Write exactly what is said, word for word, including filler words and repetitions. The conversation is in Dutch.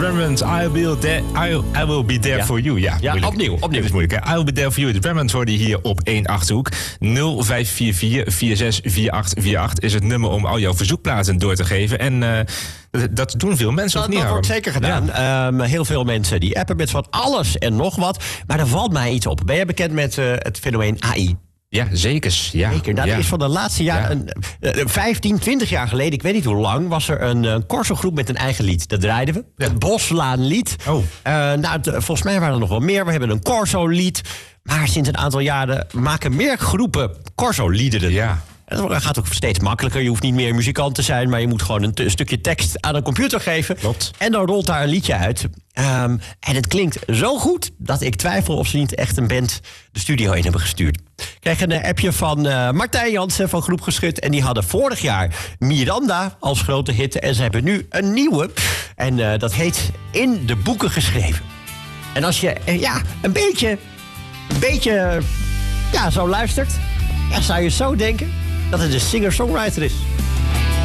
Rembrandts, I'll be there, I'll, I will be there Ja. for you. Ja, Ja, moeilijk. opnieuw, opnieuw. Het is moeilijk, hè? I will be there for you. De Rembrandts hoorde je hier op één Achterhoek. nul vijf vier vier, vier zes vier acht vier acht is het nummer om al jouw verzoekplaten door te geven. En uh, dat, dat doen veel mensen, Dat, of niet, dat wordt Harm? zeker gedaan. Ja. Um, heel veel mensen die appen met van alles en nog wat. Maar er valt mij iets op. Ben jij bekend met uh, het fenomeen A I? Ja, zekers. Ja. Zeker. Nou, ja. er is van de laatste jaren, Ja. een, uh, vijftien, twintig jaar geleden, ik weet niet hoe lang, was er een, een Corso-groep met een eigen lied. Dat draaiden we. Ja. Het Boslaanlied. Oh. Uh, nou, t- volgens mij waren er nog wel meer. We hebben een Corso-lied. Maar sinds een aantal jaren maken meer groepen Corso-liederen. Ja. Het gaat ook steeds makkelijker. Je hoeft niet meer muzikant te zijn, maar je moet gewoon een, t- een stukje tekst aan een computer geven. Klopt. En dan rolt daar een liedje uit. Um, en het klinkt zo goed dat ik twijfel of ze niet echt een band de studio in hebben gestuurd. Ik kreeg een appje van uh, Martijn Jansen van Groep Geschut. En die hadden vorig jaar Miranda als grote hit. En ze hebben nu een nieuwe. En uh, dat heet In de Boeken Geschreven. En als je uh, ja, een beetje, een beetje ja, zo luistert, ja, zou je zo denken dat het een singer-songwriter is.